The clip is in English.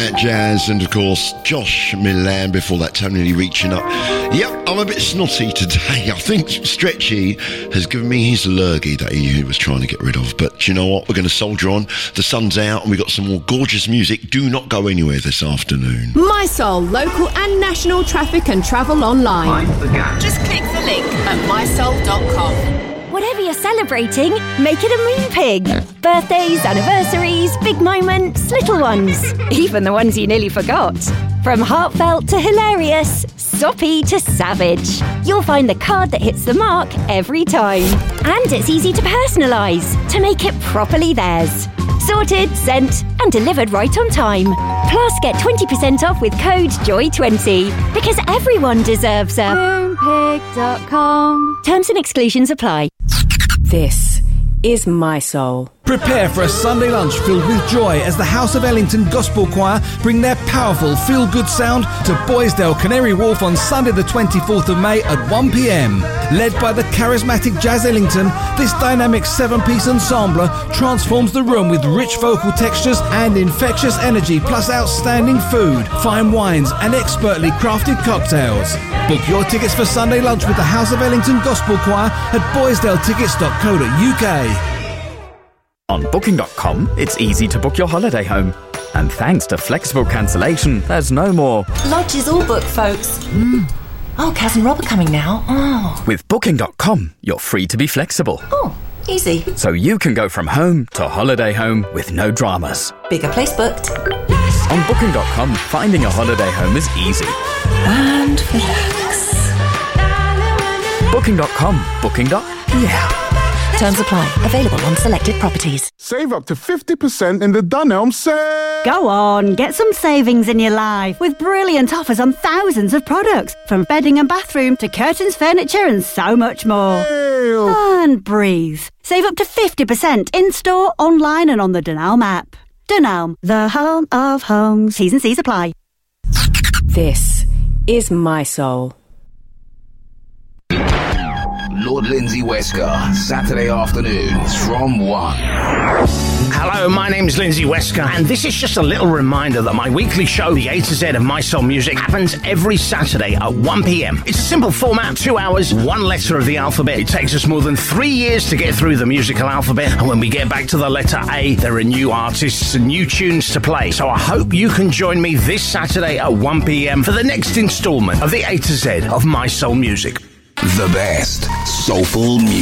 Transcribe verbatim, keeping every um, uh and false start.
at Jazz, and of course Josh Milan before that, Totally Reaching Up. Yep, I'm a bit snotty today. I think Stretchy has given me his lurgy that he was trying to get rid of, but you know what, we're going to soldier on. The sun's out and we've got some more gorgeous music. Do not go anywhere this afternoon. My Soul, local and national traffic and travel online. Just click the link at my soul dot com. Whatever you're celebrating, make it a Moon Pig. Birthdays, anniversaries, big moments, little ones. Even the ones you nearly forgot. From heartfelt to hilarious, soppy to savage. You'll find the card that hits the mark every time. And it's easy to personalise, to make it properly theirs. Sorted, sent and delivered right on time. Plus get twenty percent off with code joy twenty. Because everyone deserves a moon pig dot com. Terms and exclusions apply. This is My Soul. Prepare for a Sunday lunch filled with joy as the House of Ellington Gospel Choir bring their powerful feel-good sound to Boisdale Canary Wharf on Sunday the twenty-fourth of May at one p.m. Led by the charismatic Jazz Ellington, this dynamic seven-piece ensemble transforms the room with rich vocal textures and infectious energy, plus outstanding food, fine wines and expertly crafted cocktails. Book your tickets for Sunday lunch with the House of Ellington Gospel Choir at boisdale tickets dot co dot u k. On booking dot com, it's easy to book your holiday home. And thanks to flexible cancellation, there's no more Lodge is all booked, folks. Mm. Oh, Kaz and Rob are coming now. Oh. With booking dot com, you're free to be flexible. Oh, easy. So you can go from home to holiday home with no dramas. Bigger place booked. On booking dot com, finding a holiday home is easy. And relax. booking dot com. Booking. Yeah. Terms apply. Available on selected properties. Save up to fifty percent in the Dunelm sale. Go on, get some savings in your life with brilliant offers on thousands of products, from bedding and bathroom to curtains, furniture and so much more. Ew. And breathe. Save up to fifty percent in-store, online and on the Dunelm app. Dunelm, the home of homes. T's and C's apply. This is My Soul. Lord Lindsay Wesker, Saturday afternoons from one. Hello, my name's Lindsay Wesker, and this is just a little reminder that my weekly show, The A to Z of My Soul Music, happens every Saturday at one p.m. It's a simple format, two hours, one letter of the alphabet. It takes us more than three years to get through the musical alphabet, and when we get back to the letter A, there are new artists and new tunes to play. So I hope you can join me this Saturday at one p.m. for the next instalment of The A to Z of My Soul Music. The best soulful music.